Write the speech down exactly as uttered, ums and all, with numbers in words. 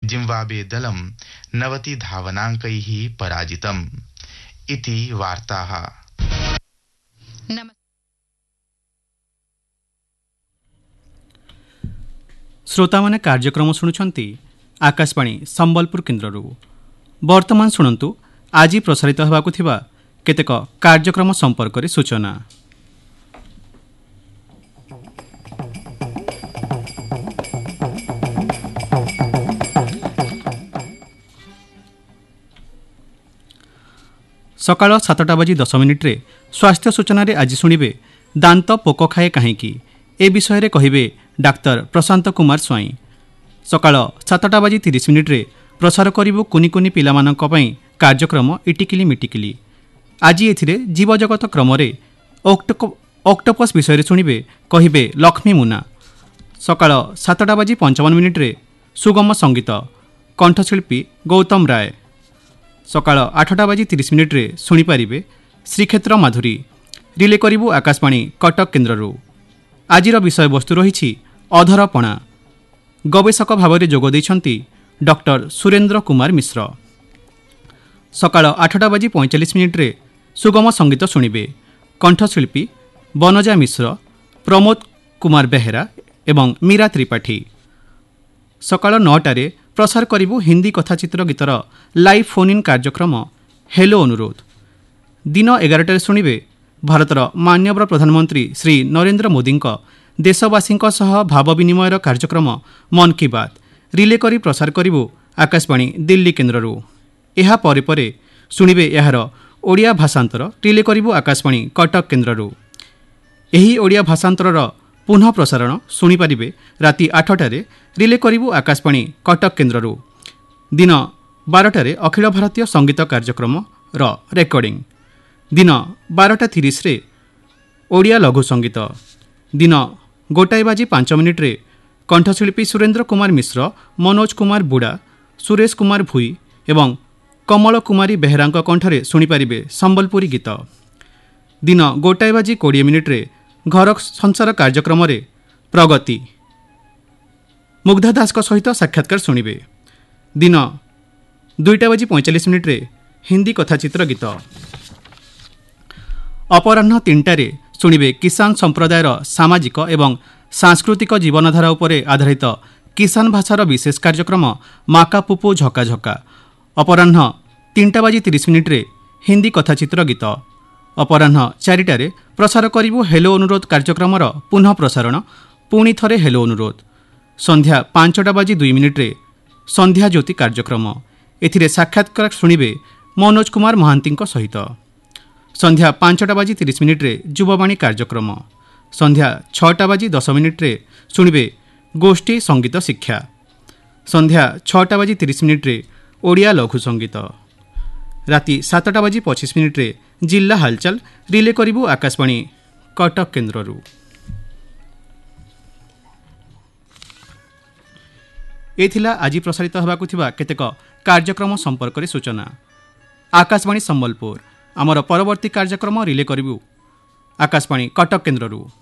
Zimbabwe दलं नवति धावनाङ्कैः पराजितम् इति वार्ताः। श्रोता माने कार्यक्रम शुणुछंती आकाशवाणी संबलपुर केन्द्ररू। वर्तमान शुणंतु आज प्रसारित होबाकु थिबा केतेक कार्यक्रम संपर्क रे सूचना। सकाळ सातटा बाजी दस मिनिट रे स्वास्थ्य सूचना रे आज शुणिबे दांत पोक खाए कहीं ए विषय रे कहिबे डाक्तर प्रशांत कुमार स्वाई। सकाळ सातटा बाजी तीस मिनिट रे प्रसार करिबो कुनी कुनी पिलामानंक पई कार्यक्रम इटिकिली मिटिकिली। आज एथिरे जीवजगत क्रम रे ऑक्टोपस विषय रे शुणिबे कहिबे लक्ष्मी मुना। सकाळ सातटा बाजी पचपन मिनिट रे सुगम संगीत कंठशिल्पी गौतम राय। सकाळ आठटा बाजी तीस मिनिट रे शुणी पारिबे श्रीक्षेत्र माधुरी। रिले करिबु आकाशवाणी कटक केन्द्ररू। आजिर विषय वस्तु रही अधरपणा। गवेषक भाव में जोग देइछंती डॉक्टर सुरेंद्र कुमार मिश्र। सकाळ आठटा बाजी पैंचाश मिनिट रे सुगम संगीत शुणिबे कंठशिल्पी बनजा मिश्र, प्रमोद कुमार बेहेरा एवं मीरा त्रिपाठी। सकाळ नौटारे प्रसार करिबु हिंदी कथाचित्र गीतर लाइव फोन इन कार्यक्रम हेलो अनुरोध। दिन एगारटारे शुणिबे भारतर माननीय प्रधानमंत्री श्री नरेंद्र मोदी देशवासी सह भाव विनिमयर कार्यक्रम मन की बात रिले करी प्रसार करिबु आकाशवाणी दिल्ली केन्द्ररू। एहा परे परे शुणिबे यार ओडिया भाषांतर रिले करिबु आकाशवाणी कटक केन्द्ररू। एही ओडिया भाषांतरर पुनः प्रसारण शुणी पारिबे राति आठटारे रिले करिबु आकाशवाणी कटक केन्द्ररू। दिन बारटारे अखिल भारतीय संगीत कार्यक्रम र रेकर्डिंग। दिन बारटा तीस रे ओडिया लघु संगीत। दिन गोटाए बाजी पांच मिनिट रे कंठशिल्पी सुरेंद्र कुमार मिश्र, मनोज कुमार बुड़ा, सुरेश कुमार भुई एवं कमल कुमारी बेहेरांक कंठरे शुणी पारिबे संबलपुरी गीत। दिन गोटाए बाजी कोड़े मिनिट रे घर संसार कार्यक्रम रे प्रगति मुग्धा दास सहित साक्षात्कार शुणिबे। दिन दुईटा बाजी पैंचाश मिनिट रे हिंदी कथाचित्र गीत। अपराह्न तीनटारे शुणिबे किसान संप्रदायर सामाजिक एवं सांस्कृतिक जीवनधारा उपरे आधारित किसान भाषार विशेष कार्यक्रम माकापुपु झका झका। अपराह्न तीनटा बाजी तीस मिनिट रे हिंदी कथाचित्र गीत। अपराह्न चारिटारे प्रसार करिबु हेलो अनुरोध कार्यक्रमर पुनः प्रसारण पुणी थरे हेलो अनुरोध। संध्या पांचटा बाजी दुई मिनिट रे संध्या ज्योति कार्यक्रम। एथिरे साक्षात्कार शुणिबे मनोज कुमार महांती सहित। संध्या पांचटा बाजी तीस मिनिट रे युववाणी कार्यक्रम। संध्या छटा बाजी दस मिनिट रे शुणिबे गोष्ठी संगीत शिक्षा। संध्या छटा बाजी तीस मिनिट रे ओडिया लघु संगीत। राति सातटा बाजी पचिश मिनिट रे जिल्ला हालचाल रिले करिबु आकाशवाणी कटक केन्द्ररू। एथिला आज प्रसारित होबाकु थिबा केतेक कार्यक्रम संपर्क रे सूचना। आकाशवाणी संबलपुर आमर परवर्ती कार्यक्रम रिले करिबु आकाशवाणी कटक केन्द्ररू।